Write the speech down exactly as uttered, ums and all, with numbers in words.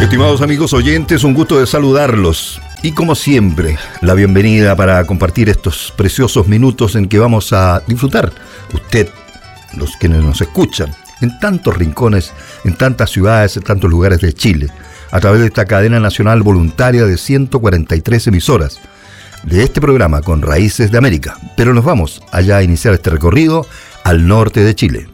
Estimados amigos oyentes, un gusto de saludarlos. Y como siempre, la bienvenida para compartir estos preciosos minutos en que vamos a disfrutar, usted, los quienes nos escuchan, en tantos rincones, en tantas ciudades, en tantos lugares de Chile, a través de esta cadena nacional voluntaria de ciento cuarenta y tres emisoras, de este programa con Raíces de América. Pero nos vamos allá a iniciar este recorrido al norte de Chile.